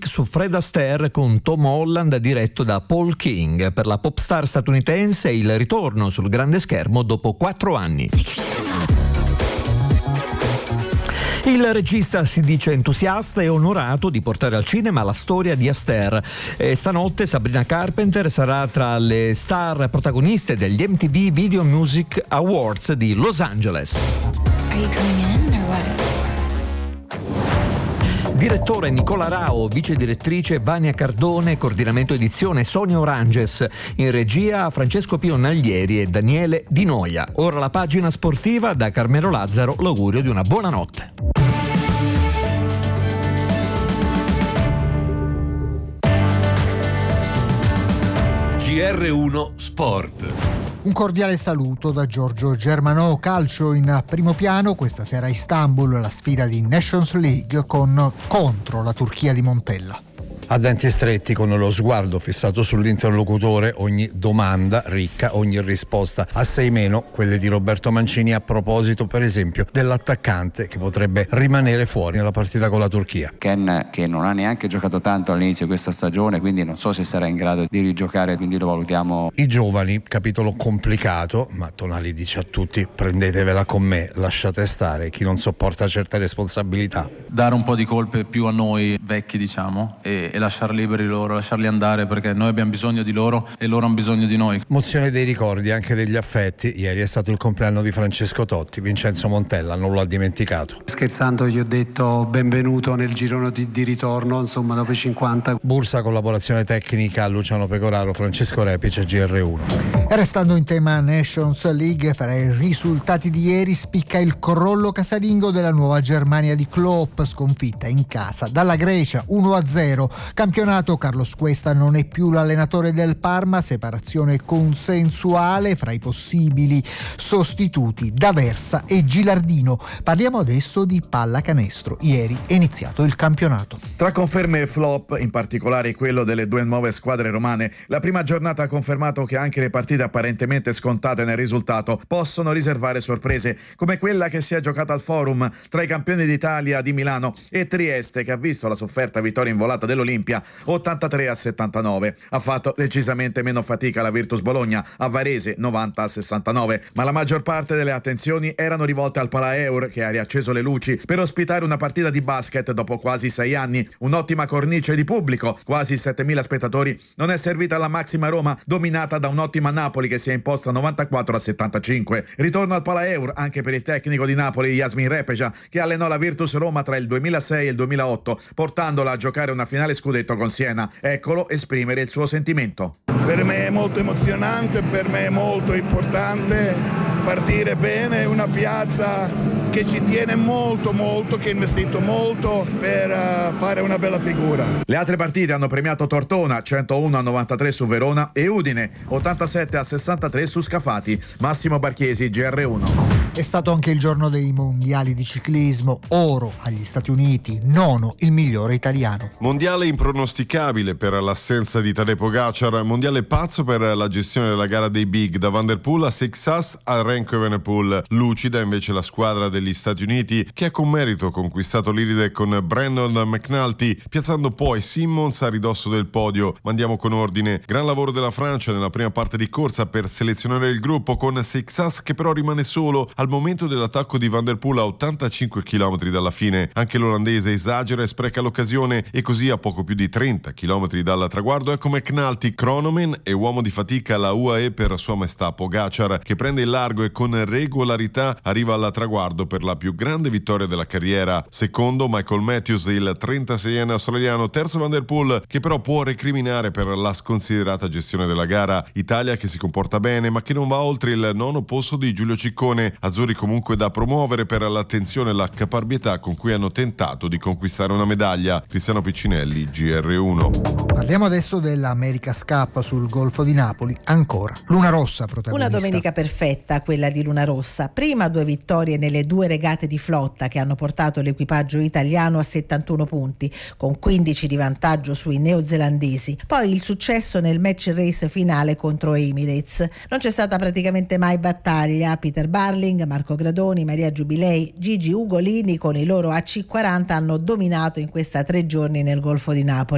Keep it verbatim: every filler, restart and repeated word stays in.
su Fred Astaire con Tom Holland diretto da Paul King. Per la pop star statunitense il ritorno sul grande schermo dopo quattro anni. Il regista si dice entusiasta e onorato di portare al cinema la storia di Astaire. E stanotte Sabrina Carpenter sarà tra le star protagoniste degli M T V Video Music Awards di Los Angeles. Are you coming in or what? Direttore Nicola Rao, vice direttrice Vania Cardone, coordinamento edizione Sonia Oranges, in regia Francesco Pio Naglieri e Daniele Di Noia. Ora la pagina sportiva, da Carmelo Lazzaro l'augurio di una buona notte. G R uno Sport. Un cordiale saluto da Giorgio Germanò. Calcio in primo piano, questa sera a Istanbul la sfida di Nations League con contro la Turchia di Montella. A denti stretti, con lo sguardo fissato sull'interlocutore, ogni domanda ricca, ogni risposta assai meno quelle di Roberto Mancini a proposito, per esempio, dell'attaccante che potrebbe rimanere fuori nella partita con la Turchia. Ken, che non ha neanche giocato tanto all'inizio di questa stagione, quindi non so se sarà in grado di rigiocare, quindi lo valutiamo. I giovani, capitolo complicato, ma Tonali dice a tutti: prendetevela con me, lasciate stare chi non sopporta certe responsabilità. Dare un po' di colpe più a noi vecchi, diciamo, e e lasciar liberi loro, lasciarli andare, perché noi abbiamo bisogno di loro e loro hanno bisogno di noi. Mozione dei ricordi, anche degli affetti. Ieri è stato il compleanno di Francesco Totti. Vincenzo Montella non lo ha dimenticato. Scherzando gli ho detto benvenuto nel girone di, di ritorno, insomma, dopo i cinquanta. Bursa, collaborazione tecnica, Luciano Pecoraro, Francesco Repice, G R uno. E restando in tema Nations League, fra i risultati di ieri spicca il crollo casalingo della nuova Germania di Klopp, sconfitta in casa dalla Grecia uno a zero. Campionato, Carlos Cuesta non è più l'allenatore del Parma, separazione consensuale fra i possibili sostituti D'Aversa e Gilardino. Parliamo adesso di pallacanestro. Ieri è iniziato il campionato. Tra conferme e flop, in particolare quello delle due nuove squadre romane, la prima giornata ha confermato che anche le partite apparentemente scontate nel risultato possono riservare sorprese, come quella che si è giocata al Forum tra i campioni d'Italia di Milano e Trieste, che ha visto la sofferta vittoria in volata dell'Olimpia ottantatré a settantanove. Ha fatto decisamente meno fatica la Virtus Bologna a Varese novanta a sessantanove, ma la maggior parte delle attenzioni erano rivolte al Palaeur, che ha riacceso le luci per ospitare una partita di basket dopo quasi sei anni. Un'ottima cornice di pubblico, quasi settemila spettatori, non è servita alla Maxima Roma, dominata da un'ottima Napoli che si è imposta novantaquattro a settantacinque. Ritorno al Palaeur anche per il tecnico di Napoli Yasmin Repeja, che allenò la Virtus Roma tra il duemilasei e il duemilaotto, portandola a giocare una finale scudetto con Siena. Eccolo esprimere il suo sentimento. Per me è molto emozionante, per me è molto importante partire bene, una piazza che ci tiene molto molto, che ha investito molto per uh, fare una bella figura. Le altre partite hanno premiato Tortona centouno a novantatré su Verona e Udine ottantasette a sessantatré su Scafati. Massimo Barchiesi, G R uno. È stato anche il giorno dei mondiali di ciclismo, oro agli Stati Uniti, nono il migliore italiano. Mondiale impronosticabile per l'assenza di Tadej Pogacar, mondiale pazzo per la gestione della gara dei big, da Van der Poel a Seixas a Renko Evenepoel. Lucida invece la squadra degli Stati Uniti, che ha con merito conquistato l'Iride con Brandon McNulty, piazzando poi Simmons a ridosso del podio. Ma andiamo con ordine. Gran lavoro della Francia nella prima parte di corsa per selezionare il gruppo, con Seixas che però rimane solo al momento dell'attacco di Van der Poel a ottantacinque chilometri dalla fine. Anche l'olandese esagera e spreca l'occasione, e così a poco più di trenta chilometri dal traguardo ecco McNulty, cronoman e uomo di fatica alla U A E per Sua Maestà Pogacar, che prende il largo e con regolarità arriva al traguardo per la più grande vittoria della carriera. Secondo Michael Matthews, il trentaseienne australiano. Terzo Van der Poel, che però può recriminare per la sconsiderata gestione della gara. Italia che si comporta bene ma che non va oltre il nono posto di Giulio Ciccone. Azzurri comunque da promuovere per l'attenzione e la caparbietà con cui hanno tentato di conquistare una medaglia. Cristiano Piccinelli, G R uno. Parliamo adesso dell'America's Cup sul Golfo di Napoli. Ancora Luna Rossa protagonista. Una domenica perfetta quella di Luna Rossa. Prima due vittorie nelle due regate di flotta che hanno portato l'equipaggio italiano a settantuno punti, con quindici di vantaggio sui neozelandesi. Poi il successo nel match race finale contro Emirates. Non c'è stata praticamente mai battaglia. Peter Barling, Marco Gradoni, Maria Giubilei, Gigi Ugolini con i loro A C quaranta hanno dominato in questa tre giorni nel Golfo di Napoli.